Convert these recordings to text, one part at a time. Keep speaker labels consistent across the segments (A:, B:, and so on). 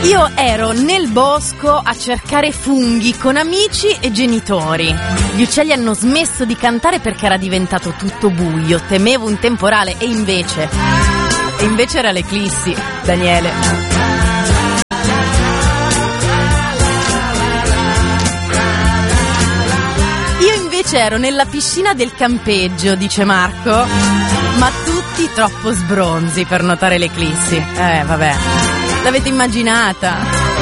A: Io ero nel bosco a cercare funghi con amici e genitori. Gli uccelli hanno smesso di cantare perché era diventato tutto buio. Temevo un temporale e invece era l'eclissi, Daniele. Io invece ero nella piscina del campeggio, dice Marco, ma tutti troppo sbronzi per notare l'eclissi. Vabbè. L'avete immaginata?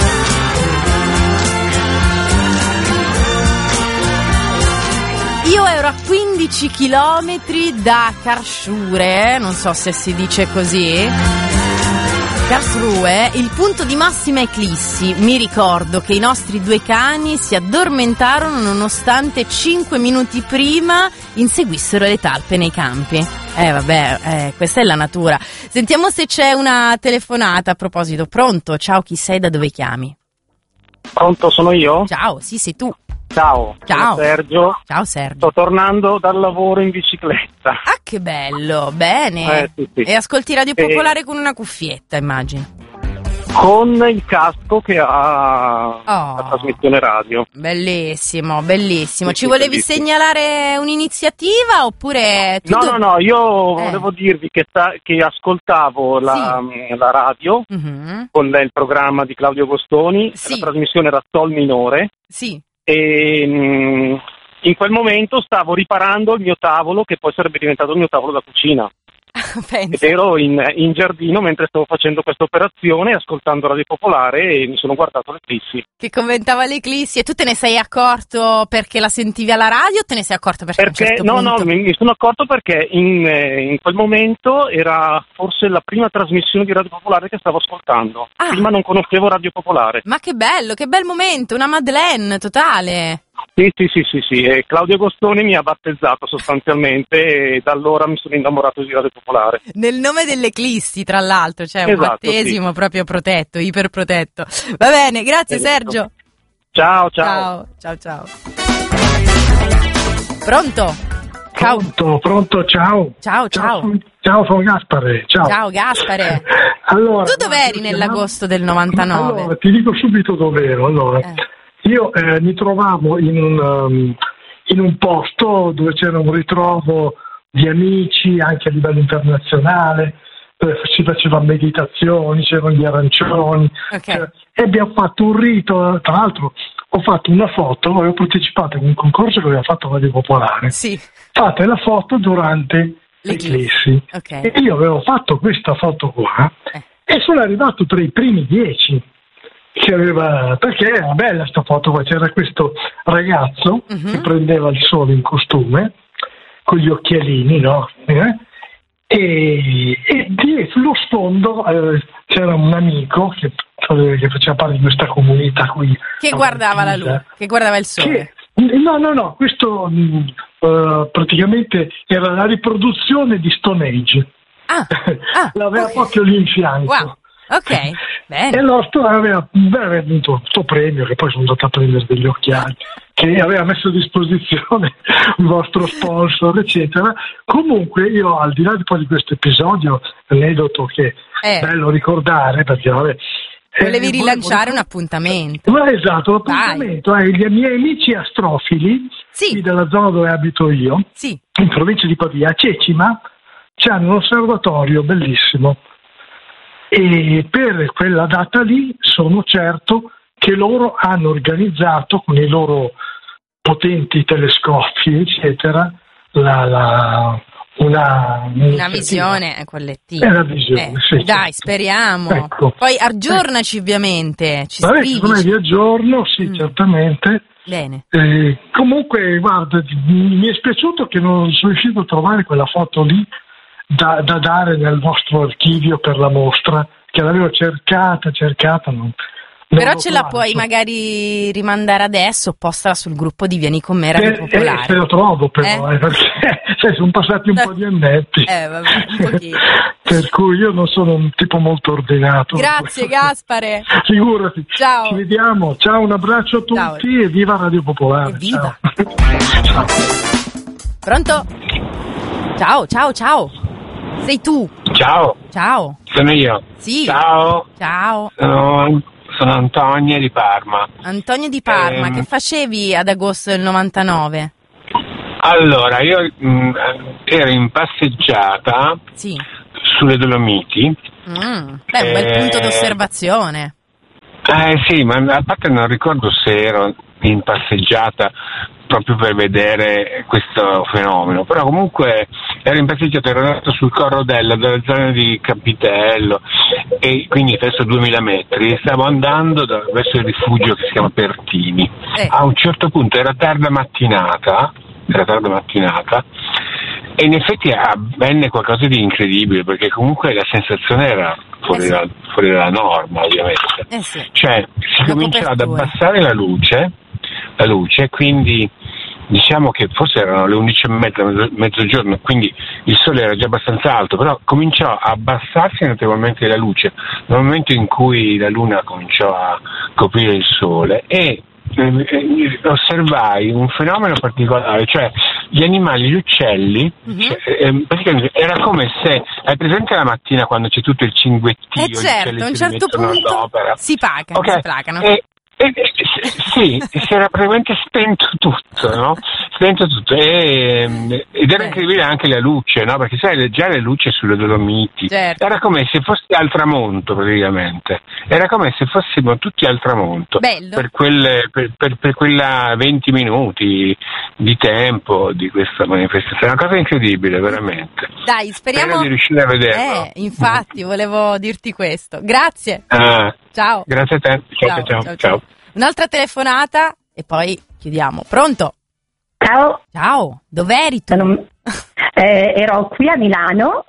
A: Io ero a 15 chilometri da Karlsruhe, non so se si dice così. Karlsruhe, il punto di massima eclissi. Mi ricordo che i nostri 2 cani si addormentarono nonostante 5 minuti prima inseguissero le talpe nei campi. Questa è la natura. Sentiamo se c'è una telefonata a proposito. Pronto? Ciao, chi sei? Da dove chiami?
B: Pronto, sono io?
A: Ciao, sì, sei tu.
B: Ciao. Sono Sergio.
A: Ciao Sergio.
B: Sto tornando dal lavoro in bicicletta.
A: Ah, che bello, bene.
B: Sì.
A: E ascolti Radio Popolare con una cuffietta, immagino.
B: Con il casco che ha la trasmissione radio.
A: Bellissimo, bellissimo.
B: Sì,
A: Ci volevi
B: bellissimo.
A: Segnalare un'iniziativa oppure...
B: No, io volevo dirvi che ascoltavo la radio con il programma di Claudio Agostoni, la trasmissione era Sol minore.
A: Sì.
B: E in quel momento stavo riparando il mio tavolo, che poi sarebbe diventato il mio tavolo da cucina. Ed ero in giardino mentre stavo facendo questa operazione, ascoltando Radio Popolare, e mi sono guardato l'eclissi.
A: Che commentava l'eclissi. E tu te ne sei accorto perché la sentivi alla radio o te ne sei accorto perché a un certo punto...
B: mi sono accorto perché in quel momento era forse la prima trasmissione di Radio Popolare che stavo ascoltando. Prima non conoscevo Radio Popolare.
A: Ma che bel momento, una Madeleine totale.
B: Sì, e Claudio Agostoni mi ha battezzato sostanzialmente, e da allora mi sono innamorato di Radio Popolare.
A: Nel nome dell'eclissi, tra l'altro, cioè un battesimo proprio protetto, iperprotetto. Va bene, grazie Sergio.
B: Ciao.
A: Pronto?
C: Pronto, ciao.
A: Ciao.
C: Ciao, sono Gaspare.
A: Ciao Gaspare.
C: Allora,
A: tu dov'eri nell'agosto del 99?
C: Allora, ti dico subito dov'ero. Allora, io mi trovavo in un posto dove c'era un ritrovo di amici anche a livello internazionale, si faceva meditazioni, c'erano gli arancioni, e abbiamo fatto un rito. Tra l'altro ho fatto una foto, avevo partecipato in un concorso che aveva fatto Radio Popolare.
A: Sì.
C: Fate la foto durante l'eclissi. E io avevo fatto questa foto qua e sono arrivato tra i primi 10. Perché era bella sta foto qua, c'era questo ragazzo che prendeva il sole in costume con gli occhialini, no? E sullo sfondo c'era un amico che faceva parte di questa comunità qui
A: che guardava la luce, che guardava il sole.
C: No, questo praticamente era la riproduzione di Stone Age. L'aveva proprio lì in fianco.
A: Wow. Ok, bene.
C: E allora aveva vinto questo premio, che poi sono andato a prendere degli occhiali che aveva messo a disposizione il vostro sponsor, eccetera. Comunque io, al di là di questo episodio, l'aneddoto che è bello ricordare, perché
A: volevi rilanciare un appuntamento.
C: Esatto, l'appuntamento è gli miei amici astrofili qui della zona dove abito io, in provincia di Pavia, a Cecima, c'hanno un osservatorio bellissimo. E per quella data lì sono certo che loro hanno organizzato con i loro potenti telescopi, eccetera, una
A: visione collettiva.
C: È una visione, sì.
A: Dai, speriamo.
C: Ecco.
A: Poi aggiornaci ovviamente. Ci scrivi.
C: Come vi aggiorno, certamente.
A: Bene.
C: Comunque, guarda, mi è spiaciuto che non sono riuscito a trovare quella foto lì da dare nel vostro archivio per la mostra, che l'avevo cercata,
A: però ce la puoi magari rimandare adesso, postala sul gruppo di Vieni con me Radio Popolare.
C: Se lo trovo però, perché sono passati un po' di annetti.
A: Vabbè, un pochino.
C: Per cui io non sono un tipo molto ordinato.
A: Grazie Gaspare.
C: Figurati.
A: Ciao.
C: Ci vediamo. Ciao, un abbraccio a tutti e viva Radio Popolare.
A: Evviva. Ciao. Pronto? Ciao. Sei tu?
D: Ciao.
A: Ciao.
D: Sono io.
A: Sì.
D: Ciao.
A: Ciao.
D: sono Antonia di Parma.
A: Antonio di Parma, che facevi ad agosto del 99?
D: Allora, io ero in passeggiata sulle Dolomiti.
A: Un bel punto d'osservazione.
D: Sì, ma a parte non ricordo se ero in passeggiata proprio per vedere questo fenomeno, però comunque ero in passeggiata, ero andato sul Corrodella dalla zona di Capitello e quindi verso 2000 metri, stavo andando verso il rifugio che si chiama Pertini. A un certo punto era tarda mattinata e in effetti avvenne qualcosa di incredibile, perché comunque la sensazione era fuori dalla norma, ovviamente. Cioè si cominciava ad abbassare la luce, quindi diciamo che forse erano le 11:30, mezzogiorno, quindi il sole era già abbastanza alto, però cominciò a abbassarsi notevolmente la luce nel momento in cui la luna cominciò a coprire il sole, e osservai un fenomeno particolare, cioè gli animali, gli uccelli, praticamente era come se, hai presente la mattina quando c'è tutto il cinguettio,
A: certo, a un certo punto si placano.
D: Sì, si era praticamente spento tutto, no? Ed era incredibile anche la luce, no? Perché sai, già le luci sulle Dolomiti, era come se fosse al tramonto praticamente, era come se fossimo tutti al tramonto.
A: Bello.
D: Per quella 20 minuti di tempo di questa manifestazione, una cosa incredibile veramente.
A: Dai, speriamo
D: di riuscire a vederlo.
A: Infatti, volevo dirti questo. Grazie. Ciao.
D: Grazie a te. Ciao.
A: Un'altra telefonata e poi chiudiamo. Pronto? Ciao. Dov'eri tu?
E: Ero qui a Milano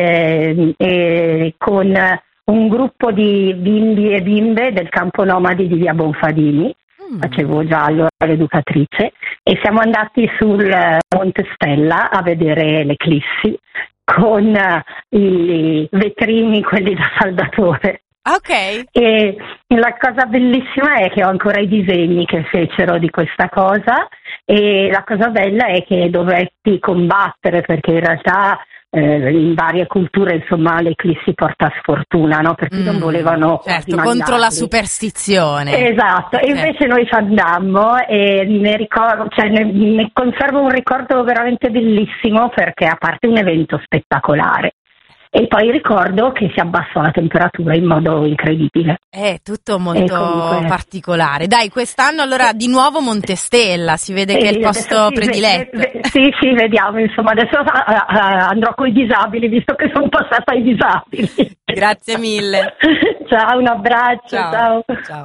E: con un gruppo di bimbi e bimbe del campo nomadi di Via Bonfadini. Facevo già allora l'educatrice e siamo andati sul Monte Stella a vedere l'eclissi con i vetrini, quelli da saldatore.
A: Ok.
E: E la cosa bellissima è che ho ancora i disegni che fecero di questa cosa, e la cosa bella è che dovetti combattere, perché in realtà in varie culture insomma l'eclissi porta sfortuna, no? Perché non volevano
A: contro la superstizione.
E: Esatto, e invece noi ci andammo e ne conservo un ricordo veramente bellissimo, perché a parte un evento spettacolare, e poi ricordo che si abbassò la temperatura in modo incredibile.
A: È tutto molto particolare. Dai, quest'anno allora di nuovo Monte Stella, si vede che è il posto prediletto.
E: Sì, vediamo, insomma, adesso andrò con i disabili, visto che sono passata ai disabili.
A: Grazie mille.
E: Ciao, un abbraccio, ciao.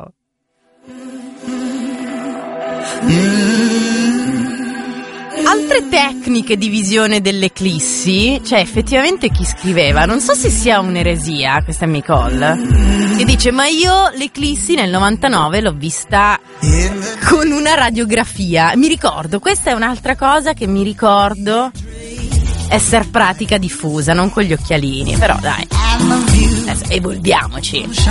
A: Altre tecniche di visione dell'eclissi, c'è effettivamente chi scriveva, non so se sia un'eresia, questa è Nicole, che dice: ma io l'eclissi nel 99 l'ho vista con una radiografia. Mi ricordo, questa è un'altra cosa che mi ricordo essere pratica diffusa, non con gli occhialini, però dai, adesso evolviamoci.